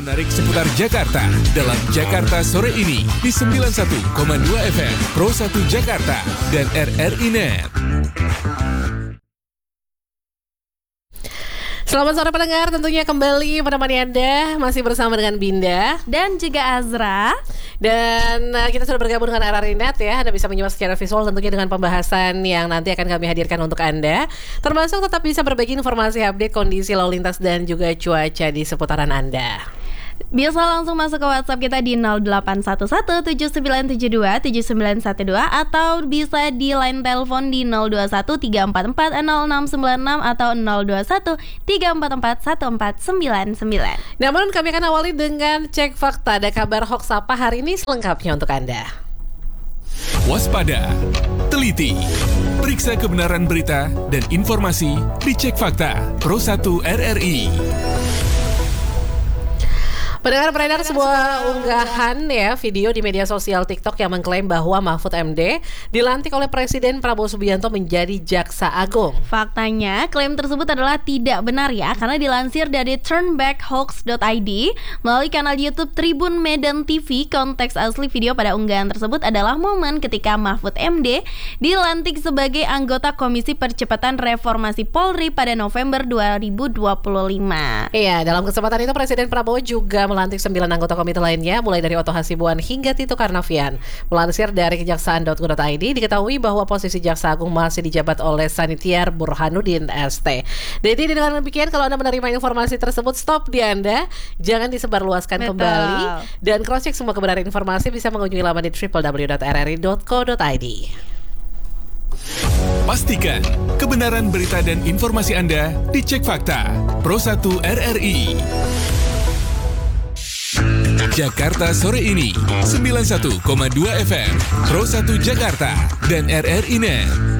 menarik seputar Jakarta dalam Jakarta Sore ini di 91,2 FM Pro 1 Jakarta dan RRI Net. Selamat sore pendengar, tentunya kembali menemani Anda masih bersama dengan Binda dan juga Azra. Dan kita sudah bergabung dengan RRI Net ya. Anda bisa menyimak secara visual tentunya dengan pembahasan yang nanti akan kami hadirkan untuk Anda. Termasuk tetap bisa berbagi informasi update kondisi lalu lintas dan juga cuaca di seputaran Anda. Bisa langsung masuk ke WhatsApp kita di 0811-7972-7912 atau bisa di line telepon di 0213440696 atau 0213441499. Namun kami akan awali dengan cek fakta. Ada kabar hoax apa hari ini selengkapnya untuk Anda. Waspada, teliti, periksa kebenaran berita dan informasi di Cek Fakta Pro 1 RRI. Pendengar, beredar sebuah unggahan ya video di media sosial TikTok yang mengklaim bahwa Mahfud MD dilantik oleh Presiden Prabowo Subianto menjadi Jaksa Agung. Faktanya, klaim tersebut adalah tidak benar ya, karena dilansir dari turnbackhoax.id melalui kanal YouTube Tribun Medan TV. Konteks asli video pada unggahan tersebut adalah momen ketika Mahfud MD dilantik sebagai anggota Komisi Percepatan Reformasi Polri pada November 2025. Iya, dalam kesempatan itu Presiden Prabowo juga melantik 9 anggota komite lainnya, mulai dari Otto Hasibuan hingga Tito Karnavian. Melansir dari kejaksaan.go.id, diketahui bahwa posisi Jaksa Agung masih dijabat oleh Sanitiar Burhanuddin ST. Jadi dengan demikian, kalau Anda menerima informasi tersebut, stop di Anda, jangan disebarluaskan kembali, dan cross-check semua kebenaran informasi bisa mengunjungi laman di www.rri.co.id. Pastikan kebenaran berita dan informasi Anda di Cek Fakta Pro 1 RRI. Jakarta Sore ini 91,2 FM Pro 1 Jakarta dan RRI Net.